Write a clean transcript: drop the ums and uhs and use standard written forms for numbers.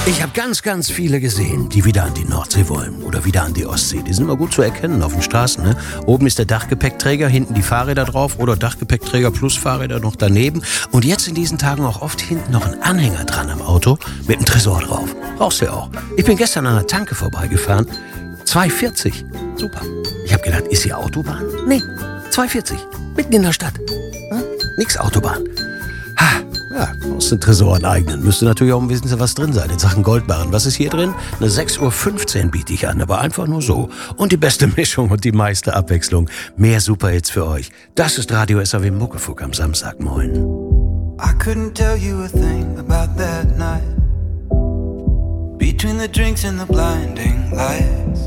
Ich habe ganz viele gesehen, die wieder an die Nordsee wollen oder wieder an die Ostsee. Die sind immer gut zu erkennen auf den Straßen. Ne? Oben ist der Dachgepäckträger, hinten die Fahrräder drauf oder Dachgepäckträger plus Fahrräder noch daneben. Und jetzt in diesen Tagen auch oft hinten noch ein Anhänger dran am Auto mit einem Tresor drauf. Brauchst du ja auch. Ich bin gestern an der Tanke vorbeigefahren. 2,40. Super. Ich habe gedacht, ist hier Autobahn? Nee, 2,40. Mitten in der Stadt. Hm? Nix Autobahn. Ja, aus dem Tresor aneignen. Müsste natürlich auch ein bisschen was drin sein in Sachen Goldbarren. Was ist hier drin? Eine 6,15 Uhr biete ich an, aber einfach nur so. Und die beste Mischung und die meiste Abwechslung. Mehr Superhits für euch. Das ist Radio SAW Muckefuck am Samstagmorgen. I couldn't tell you a thing about that night. Between the drinks and the blinding lights.